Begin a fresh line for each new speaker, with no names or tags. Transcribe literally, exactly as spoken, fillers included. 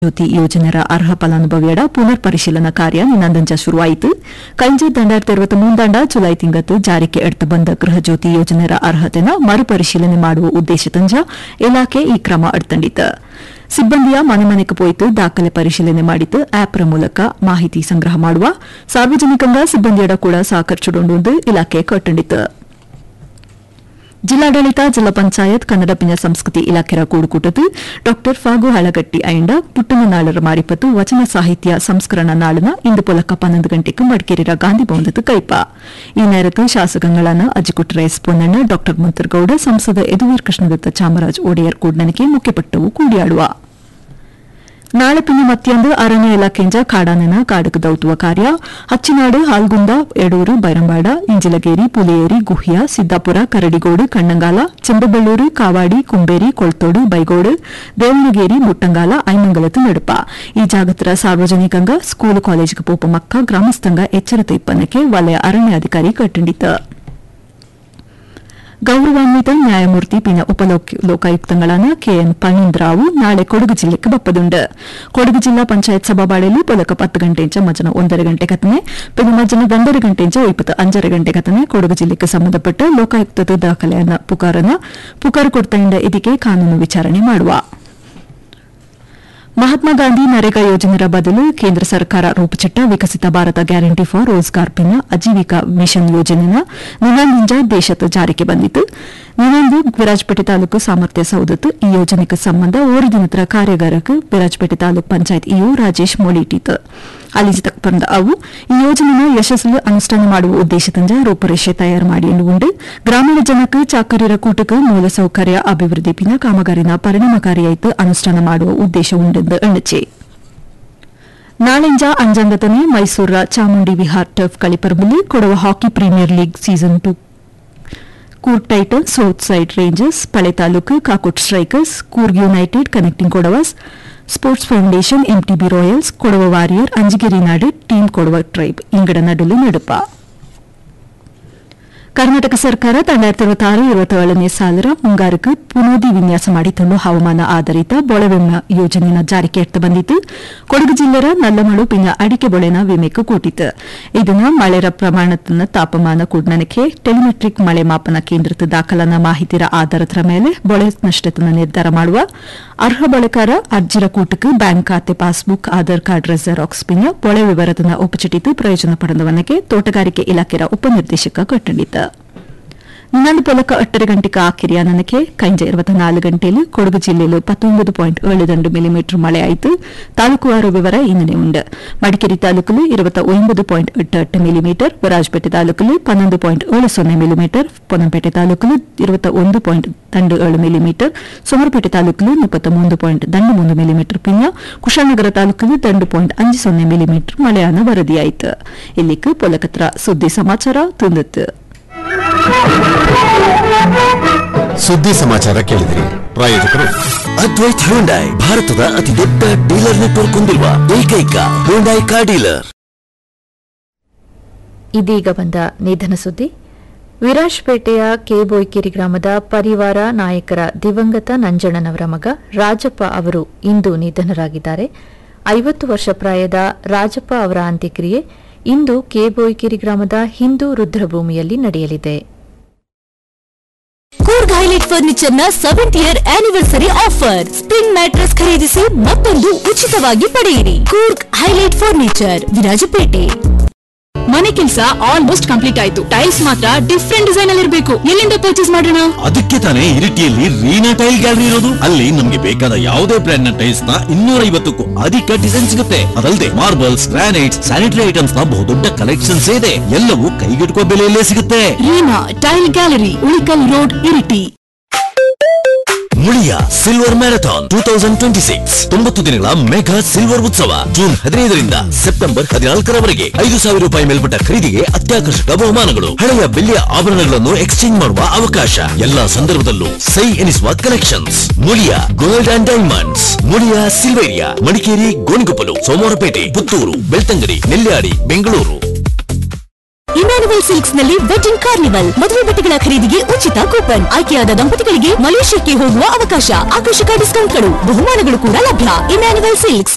ಜ್ಯೋತಿ ಯೋಜನೆಯ ಅರ್ಹ ಫಲಾನುಭವಿಯರ ಪುನರ್ ಪರಿಶೀಲನಾ ಕಾರ್ಯ ನಿನ್ನೆಂದ ಶುರುವಾಯಿತು. ಕಳೆದ ಎರண்டாயிರത്തി ಇಪ್ಪತ್ಮೂರರಿಂದ ಜುಲೈ ತಿಂಗಳು ಜಾರಿಗೆ ಎಡ್ತ ಬಂದ ಗೃಹ ಜ್ಯೋತಿ ಯೋಜನೆಯ ಅರ್ಹತೆಯನ್ನು ಮರುಪರಿಶೀಲನೆ ಮಾಡುವ ಉದ್ದೇಶದಿಂದ ಇಲಾಖೆ ಈ ಕ್ರಮ ಎಡ್ತಂಡಿತು. ಸಿಬ್ಬಂದಿಯ ಮನೆ ಮನೆಗೆ ಪೋಯಿತು ದಾಖಲೆ ಪರಿಶೀಲನೆ ಮಾಡಿದ್ದು ಆಪ್ರ ಮೂಲಕ ಮಾಹಿತಿ ಸಂಗ್ರಹ ಮಾಡುವ ಸಾರ್ವಜನಿಕಂಗ ಸಿಬ್ಬಂದಿಯಡ ಕೂಡ ಸಹಕರಿಸುವುದು ಇಲಾಖೆ ಕಟ್ಟಂಡಿತು. ಜಿಲ್ಲಾಡಳಿತ ಜಿಲ್ಲಾ ಪಂಚಾಯತ್ ಕನ್ನಡ ಪಿಂಜ ಸಂಸ್ಕೃತಿ ಇಲಾಖೆಯ ಕೂಡುಕೂಟದು ಡಾ ಫಾಗು ಹಳಗಟ್ಟಿ ಐಂಡ ಪುಟ್ಟನ ನಾಳರ ಮಾರಿಪತ್ತು ವಚನ ಸಾಹಿತ್ಯ ಸಂಸ್ಕರಣ ನಾಳನ ಇಂದು ಪೊಲಕ ಪನ್ನೊಂದು ಗಂಟೆಗೆ ಮಡಿಕೇರಿಯ ಗಾಂಧಿ ಭವನದ ಕೈಪ ಈ ನೇರತ್ತು ಶಾಸಕಗಳಾன ಅಜ್ಜಿಕುಟ್ರ ಎಸ್ ಪೊನ್ನಣ್ಣ ಡಾ ಮಂತರ್ಗೌಡ ಸಂಸದ ಯದುವೀರ್ ಕೃಷ್ಣದತ್ತ ಚಾಮರಾಜ್ ಒಡೆಯರ್ ಕೂಡ್ನನಿಗೆ ಮುಖ್ಯಪಟ್ಟವು ಕೂಡಿಯಾಡುವ ನಾಳೆ ಪಿನ್ನ ಮತ್ತೊಂದು ಅರಣ್ಯ ಇಲಾಖೆಯಿಂದ ಕಾಡಾನೆನ ಕಾಡಕ ದೌತುವ ಕಾರ್ಯ ಹಚ್ಚಿನಾಡು ಹಾಲ್ಗುಂದ ಎಡೂರು ಬೈರಂಬಾಡ ಇಂಜಿಲಗೇರಿ ಪುಲಿಯೇರಿ ಗುಹ್ಯ ಸಿದ್ದಾಪುರ ಕರಡಿಗೋಡು ಕಣ್ಣಂಗಾಲ ಚೆಂಬಬೆಳ್ಳೂರು ಕಾವಾಡಿ ಕುಂಬೇರಿ ಕೊಳ್ತೋಡು ಬೈಗೋಡು ದೇವನಗೇರಿ ಮುಟ್ಟಂಗಾಲ ಐಮಂಗಲತು ನಡುಪ ಈ ಜಾಗತರ ಸಾರ್ವಜನಿಕಂಗ ಸ್ಕೂಲ್ ಕಾಲೇಜಿಗೆ ಪೋಪ ಮಕ್ಕ ಗ್ರಾಮಸ್ಥಂಗ ಎಚ್ಚರಿತ ಇಪ್ಪನ್ನಕ್ಕೆ ವಲಯ ಅರಣ್ಯಾಧಿಕಾರಿ ಕಟ್ಟಂಡಿತು. ಗೌರವಾನ್ವಿತ ನ್ಯಾಯಮೂರ್ತಿ ಪಿನ ಉಪಲೋಕಾಯುಕ್ತಗಳಾன ಕೆಎನ್ ಪಣೀಂದ್ರಾವು ನಾಳೆ ಕೊಡಗು ಜಿಲ್ಲೆಗೆ ಬಪ್ಪದುಂಡು. ಕೊಡಗು ಜಿಲ್ಲಾ ಪಂಚಾಯತ್ ಸಭಾಬಾಳೆಲು ಪೊಲಕ ಪತ್ತು ಗಂಟೆಂಚ ಮಜನ ಒಂದರ ಗಂಟೆ ಕತನೆ ಪಿನ ಮಜನ ಒಂದರ ಗಂಟೆಂಚ ಇಪ್ಪತ್ತು ಅಂಜರ ಗಂಟೆ ಕತನೆ ಕೊಡಗು ಜಿಲ್ಲೆಗೆ ಸಂಬಂಧಪಟ್ಟ ಲೋಕಾಯುಕ್ತದ ದಾಖಲೆಯನ್ನ ಪುಕಾರನ ಪುಕಾರು ಕೊಡ್ತಾಯಿಂದ ಇದಕ್ಕೆ ಕಾನೂನು ವಿಚಾರಣೆ ಮಾಡುವ ಮಹಾತ್ಮ ಗಾಂಧಿ ನರೇಗಾ ಯೋಜನೆಯ ಬದಲು ಕೇಂದ್ರ ಸರ್ಕಾರ ರೂಪಿಸಿಟ್ಟ ವಿಕಸಿತ ಭಾರತ ಗ್ಯಾರಂಟಿ ಫಾರ್ ರೋಜ್ಗಾರ್ ಪಿನ ಅಜೀವಿಕಾ ಮಿಷನ್ ಯೋಜನೆನ ನಿನ್ನೆಂದ ದೇಶದ ಜಾರಿಗೆ ಬಂದಿತು. ನಿನ್ನೆಂದು ವಿರಾಜಪೇಟೆ ತಾಲೂಕು ಸಾಮರ್ಥ್ಯ ಸೌಧತ್ತು ಈ ಯೋಜನೆಗೆ ಸಂಬಂಧ ಓರು ದಿನದ ಕಾರ್ಯಾಗಾರಕ್ಕೆ ವಿರಾಜಪೇಟೆ ತಾಲೂಕು ಪಂಚಾಯತ್ ಇಒ ರಾಜೇಶ್ ಮೊಳಿಟಿತು. ಅಲ್ಲಿಂದ ಬಂದ ಅವು ಈ ಯೋಜನೆಯನ್ನು ಯಶಸ್ವಿ ಅನುಷ್ಠಾನ ಮಾಡುವ ಉದ್ದೇಶದಿಂದ ರೂಪುರೇಷೆ ತಯಾರು ಮಾಡಿಕೊಂಡು ಗ್ರಾಮೀಣ ಜನಕ್ಕೆ ಚಾಕರಿಯರ ಕೂಟಕ್ಕೆ ಮೂಲಸೌಕರ್ಯ ಅಭಿವೃದ್ಧಿ ಪಿನ ಕಾಮಗಾರಿನ ಪರಿಣಾಮಕಾರಿಯಾಯಿತು ಅನುಷ್ಠಾನ ಮಾಡುವ ಉದ್ದೇಶ ಉಂಡೆಂದು ಎಣ್ಣಚೆ ನಾಳೆಂಜ ಅಂಜಂಗತನೆ ಮೈಸೂರ ಚಾಮುಂಡಿ ವಿಹಾರ್ ಟರ್ಫ್ ಕಳಿಪರ್ಬಲ್ಲಿ ಕೊಡವ ಹಾಕಿ premier league season two Coorg Titans south side rangers ಪಳೆ taluk Kakot strikers Coorg United connecting ಕೊಡವಸ್ sports foundation MTB Royals Kodava warrior ಅಂಜಗಿರಿ ನಾಡು ಟೀಮ್ ಕೊಡವ ಟ್ರೈಬ್ ಇಂಗಡ ನಡುಲು ನಡುಪ ಕರ್ನಾಟಕ ಸರ್ಕಾರ ಎರண்டாயிரத்தி இருபத்தாறு இருபத்தೇಳನೇ ಸಾಲರ ಮುಂಗಾರಕ್ಕೆ ಪುನೋದಿ ವಿನ್ಯಾಸ ಮಾಡಿಕೊಂಡು ಹವಾಮಾನ ಆಧಾರಿತ ಬೊಳೆವಿಮೆ ಯೋಜನೆಯ ಜಾರಿಗೆ ಎಡ್ತ ಬಂದಿತ್ತು. ಕೊಡಗು ಜಿಲ್ಲೆಯ ನಲ್ಲಮಳು ಪಿನ ಅಡಿಕೆ ಬೊಳೆನ ವಿಮೆಗೆ ಕೊಟ್ಟಿತ್ತು. ಇದನ್ನು ಮಳೆಯ ಪ್ರಮಾಣದ ತಾಪಮಾನ ಕೂಡ್ನನಕ್ಕೆ ಟೆಲಿಮೆಟ್ರಿಕ್ ಮಳೆ ಮಾಪನ ಕೇಂದ್ರದ ದಾಖಲಾನ ಮಾಹಿತಿಯ ಆಧಾರದ ಮೇಲೆ ಬೊಳೆ ನಷ್ಟತನ ನಿರ್ಧಾರ ಮಾಡುವ ಅರ್ಹ ಬಳಕಾರ ಅರ್ಜಿರ ಕೂಟಕ್ಕೆ ಬ್ಯಾಂಕ್ ಖಾತೆ ಪಾಸ್ಬುಕ್ ಆಧಾರ್ ಕಾರ್ಡ್ ಜೆರಾಕ್ಸ್ ಪಿನ ಬೊಳೆ ವಿವರದನ್ನ ಒಪ್ಪಚಿಟ್ಟಿದ್ದು ಪ್ರಯೋಜನ ಪಡೆದವನಿಗೆ ತೋಟಗಾರಿಕೆ ಇಲಾಖೆಯ ಉಪನಿರ್ದೇಶಕ ಕಟ್ಟಂಡಿತು. ನಿನ್ನಂದು ಪೊಲಕ ಎಟ್ಟರ ಗಂಟೆಗೆ ಆಕಿರಿಯ ನನಗೆ ಕೈಂಜ ಇರುವತ್ನಾಲ್ಕು ಗಂಟೆಯಲ್ಲಿ ಕೊಡಗು ಜಿಲ್ಲೆಯಲ್ಲಿ ಪತ್ತೊಂಬತ್ತು ಪಾಯಿಂಟ್ ಏಳು ದಂಡು ಮಿಲಿಮೀಟರ್ ಮಳೆಯಾಯಿತು. ತಾಲೂಕುವಾರು ವಿವರ ಇನ್ನೇ ಉಂಡು. ಮಡಿಕೇರಿ ತಾಲೂಕಲ್ಲಿ ಇರುವತ್ತ ಒಂಬತ್ತು ಪಾಯಿಂಟ್ ಎಟ್ಟು ಎಟ್ಟು ಮಿಲಿಮೀಟರ್, ವಿರಾಜಪೇಟೆ ತಾಲೂಕಲ್ಲಿ ಪನ್ನೊಂದು ಪಾಯಿಂಟ್ ಏಳು ಸೊನ್ನೆ ಮಿಲಿಮೀಟರ್, ಪೊನ್ನಂಪೇಟೆ ತಾಲೂಕಲ್ಲಿ ಇರುವತ್ತ ಒಂದು ಪಾಯಿಂಟ್ ದಂಡು ಏಳು ಮಿಲಿಮೀಟರ್, ಸೋಮರಪೇಟೆ ತಾಲೂಕಲ್ಲಿ ಮುಪ್ಪತ್ತ ಮೂರು ಪಾಯಿಂಟ್ ದಂಡು ಮೂರು ಮಿಲಿಮೀಟರ್ ಪಿನ್ನ, ಕುಶಾಲನಗರ ತಾಲೂಕಲ್ಲಿ ದಂಡು ಪಾಯಿಂಟ್ ಅಂಜು ಸೊನ್ನೆ ಮಿಲಿಮೀಟರ್ ಮಳೆಯನ್ನು ವರದಿಯಾಯಿತು. ಇಲ್ಲಿಗೆ ಪೊಲಕತ್ರ ಸುದ್ದಿ ಸಮಾಚಾರ ತುಂದಿತ್ತು.
ಸುದ್ದಿ ಸಮಾಚಾರ ಕೇಳಿದಿರಿ. ಪ್ರಾಯೋಜಕರು ಅದ್ವೈತ್ ಹ್ಯುಂಡೈ, ಭಾರತದ ಅತಿ ದೊಡ್ಡ ಡೀಲರ್ ನೆಟ್ವರ್ಕ್ ಹೊಂದಿರುವ ಏಕೈಕ ಹ್ಯುಂಡೈ ಕಾರ್ ಡೀಲರ್.
ಇದೀಗ ಬಂದ ನಿಧನ ಸುದ್ದಿ. ವಿರಾಜಪೇಟೆಯ ಕೆಬೋಯ್ಕೆರೆ ಗ್ರಾಮದ ಪರಿವಾರ ನಾಯಕರ ದಿವಂಗತ ನಂಜಣ್ಣನವರ ಮಗ ರಾಜಪ್ಪ ಅವರು ಇಂದು ನಿಧನರಾಗಿದ್ದಾರೆ. ಐವತ್ತು ವರ್ಷ ಪ್ರಾಯದ ರಾಜಪ್ಪ ಅವರ ಅಂತ್ಯಕ್ರಿಯೆ ಇಂದು ಕೆಬೋಯ್ಕೆರೆ ಗ್ರಾಮದ ಹಿಂದೂ ರುದ್ರಭೂಮಿಯಲ್ಲಿ ನಡೆಯಲಿದೆ.
ಕೂರ್ಗ್ ಹೈಲೈಟ್ ಫರ್ನಿಚರ್ ನ seventh year anniversary offer. Spring mattress ಖರೀದಿಸಿ ಮತ್ತೊಂದು ಉಚಿತವಾಗಿ ಪಡೆಯಿರಿ. Coorg highlight furniture, Virajpet.
ಮನೆ ಕೆಲಸ ಆಲ್ಮೋಸ್ಟ್ ಕಂಪ್ಲೀಟ್ ಆಯ್ತು. ಟೈಲ್ಸ್ ಮಾತ್ರ ಡಿಫ್ರೆಂಟ್ ಡಿಸೈನ್ ಅಲ್ಲಿ ಇರಬೇಕು. ಎಲ್ಲಿಂದ ಪರ್ಚೇಸ್ ಮಾಡೋಣ?
ಅದಕ್ಕೆ ತಾನೇ ಇರಿಟಿಯಲ್ಲಿ ರೀನಾ ಟೈಲ್ ಗ್ಯಾಲರಿ ಇರೋದು. ಅಲ್ಲಿ ನಮ್ಗೆ ಬೇಕಾದ ಯಾವುದೇ ಬ್ರ್ಯಾಂಡ್ ನ ಟೈಲ್ಸ್ ನ ಇನ್ನೂರ ಐವತ್ತಕ್ಕೂ ಅಧಿಕ ಡಿಸೈನ್ ಸಿಗುತ್ತೆ. ಅದಲ್ಲದೆ ಮಾರ್ಬಲ್ಸ್, ಗ್ರಾನೈಟ್ಸ್, ಸ್ಯಾನಿಟರಿ ಐಟಮ್ಸ್ ನ ಬಹುದೊಡ್ಡ ಕಲೆಕ್ಷನ್ಸ್ ಇದೆ. ಎಲ್ಲವೂ ಕೈಗೆಟುಕುವ ಬೆಲೆಯಲ್ಲೇ ಸಿಗುತ್ತೆ.
Reena tail gallery, Ulikkal road, Iritty.
Muliya silver marathon two thousand twenty six ತೊಂಬತ್ತು ದಿನಗಳ ಮೆಗಾ ಸಿಲ್ವರ್ ಉತ್ಸವ ಜೂನ್ ಹದಿನೈದರಿಂದ ಸೆಪ್ಟೆಂಬರ್ ಹದಿನಾಲ್ಕರವರೆಗೆ. ಐದು ಸಾವಿರ ರೂಪಾಯಿ ಮೇಲ್ಪಟ್ಟ ಖರೀದಿಗೆ ಅತ್ಯಾಕರ್ಷಕ ಬಹುಮಾನಗಳು, ಹಳೆಯ ಬೆಳ್ಳಿಯ ಆಭರಣಗಳನ್ನು ಎಕ್ಸ್ಚೇಂಜ್ ಮಾಡುವ ಅವಕಾಶ, ಎಲ್ಲಾ ಸಂದರ್ಭದಲ್ಲೂ ಸೈ ಎನಿಸುವ collections. Muliya gold and diamonds, Muliya Silveria, Madikeri, Gonikoppal, Somwarpet, Puttur, Belthangady, Nelyadi, Bengaluru.
Immanuel silks ನಲ್ಲಿ ವೆಡ್ಡಿಂಗ್ ಕಾರ್ನಿವಲ್, ಮದುವೆ ಬಟ್ಟೆಗಳ ಖರೀದಿಗೆ ಉಚಿತ ಕೂಪನ್, ಆಯ್ಕೆಯಾದ ದಂಪತಿಗಳಿಗೆ ಮಲೇಷ್ಯಾಕ್ಕೆ ಹೋಗುವ ಅವಕಾಶ, ಆಕರ್ಷಕ ಡಿಸ್ಕೌಂಟ್ಗಳು, ಬಹುಮಾನಗಳು ಕೂಡ ಲಭ್ಯ. Immanuel silks.